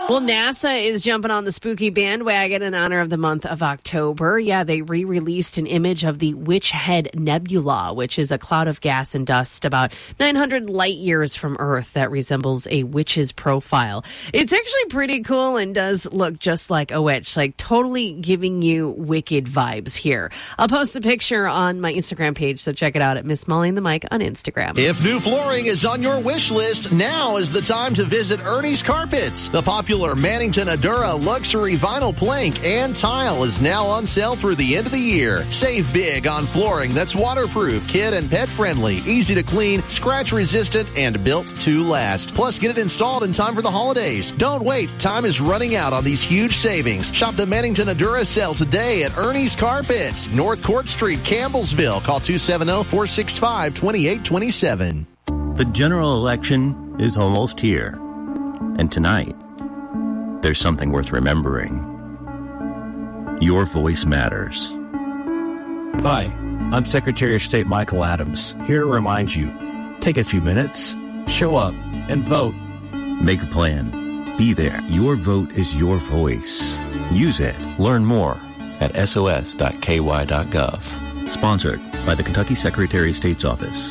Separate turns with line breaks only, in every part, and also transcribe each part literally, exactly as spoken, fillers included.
Well, NASA is jumping on the spooky bandwagon in honor of the month of October. Yeah, they re-released an image of the Witch Head Nebula, which is a cloud of gas and dust about nine hundred light years from Earth that resembles a witch's profile. It's actually pretty cool and does look just like a witch, like totally giving you wicked vibes here. I'll post a picture on my Instagram page, so check it out at Miss Molly and the Mic on Instagram.
If new flooring is on your wish list, now is the time to visit Ernie's Carpets. The popular Mannington Adura luxury vinyl plank and tile is now on sale through the end of the year. Save big on flooring that's waterproof, kid and pet friendly, easy to clean, scratch resistant, and built to last. Plus, get it installed in time for the holidays. Don't wait. Time is running out on these huge savings. Shop the Mannington Adura sale today at Ernie's Carpets, North Court Street, Campbellsville. Call two seven zero, four six five, two eight two seven.
The general election is almost here. And tonight, there's something worth remembering. Your voice matters.
Hi, I'm Secretary of State Michael Adams, here to remind you, take a few minutes, show up, and vote.
Make a plan. Be there. Your vote is your voice. Use it. Learn more at S O S dot K Y dot gov. Sponsored by the Kentucky Secretary of State's Office.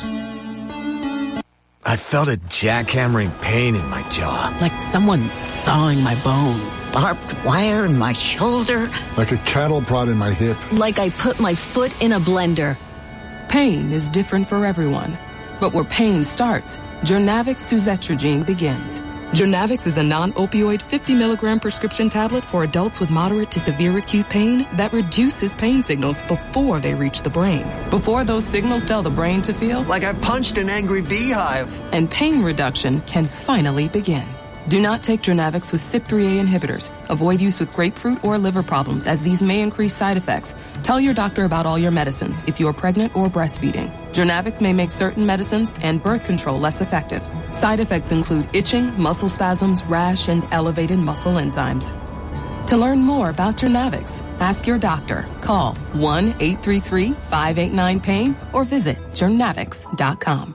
I felt a jackhammering pain in my jaw.
Like someone sawing my bones.
Barbed wire in my shoulder.
Like a cattle prod in my hip.
Like I put my foot in a blender.
Pain is different for everyone. But where pain starts, Journavx Suzetrigine begins. Journavx is a non-opioid fifty milligram prescription tablet for adults with moderate to severe acute pain that reduces pain signals before they reach the brain. Before those signals tell the brain to feel
like I punched an angry beehive.
And pain reduction can finally begin. Do not take Journavx with C Y P three A inhibitors. Avoid use with grapefruit or liver problems, as these may increase side effects. Tell your doctor about all your medicines if you are pregnant or breastfeeding. Journavx may make certain medicines and birth control less effective. Side effects include itching, muscle spasms, rash, and elevated muscle enzymes. To learn more about Journavx, ask your doctor. Call one eight three three, five eight nine, pain or visit journavx dot com.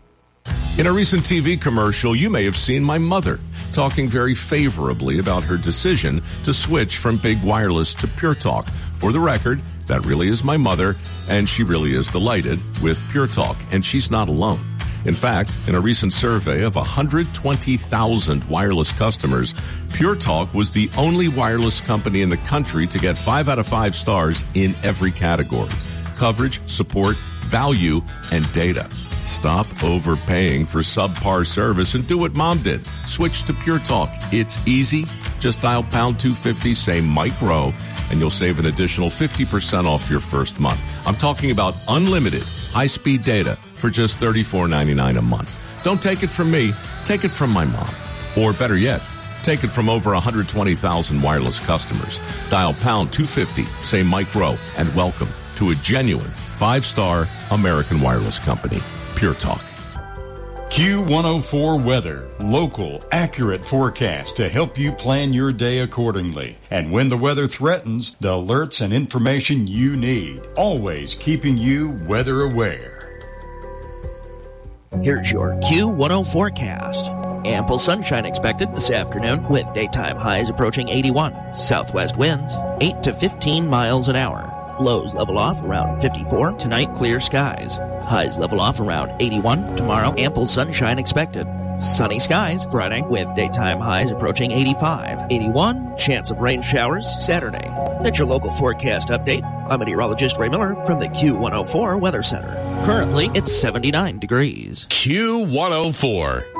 In a recent T V commercial, you may have seen my mother talking very favorably about her decision to switch from Big Wireless to Pure Talk. For the record, that really is my mother, and she really is delighted with Pure Talk, and she's not alone. In fact, in a recent survey of one hundred twenty thousand wireless customers, Pure Talk was the only wireless company in the country to get five out of five stars in every category: coverage, support, value, and data. Stop overpaying for subpar service and do what Mom did. Switch to Pure Talk. It's easy. Just dial pound two fifty, say Mike Rowe, and you'll save an additional fifty percent off your first month. I'm talking about unlimited high-speed data for just thirty-four ninety-nine a month. Don't take it from me. Take it from my mom. Or better yet, take it from over one hundred twenty thousand wireless customers. Dial pound two fifty, say Mike Rowe, and welcome to a genuine five-star American wireless company. Pure Talk.
Q one oh four Weather. Local, accurate forecast to help you plan your day accordingly. And when the weather threatens, the alerts and information you need. Always keeping you weather aware.
Here's your Q one oh forecast. Ample sunshine expected this afternoon with daytime highs approaching eighty-one. Southwest winds eight to fifteen miles an hour. Lows level off around fifty-four. Tonight, clear skies. Highs level off around eighty-one. Tomorrow, ample sunshine expected. Sunny skies Friday with daytime highs approaching eighty-five. eighty-one. Chance of rain showers Saturday. That's your local forecast update. I'm meteorologist Ray Miller from the Q one oh four Weather Center. Currently, it's seventy-nine degrees.
Q one oh four.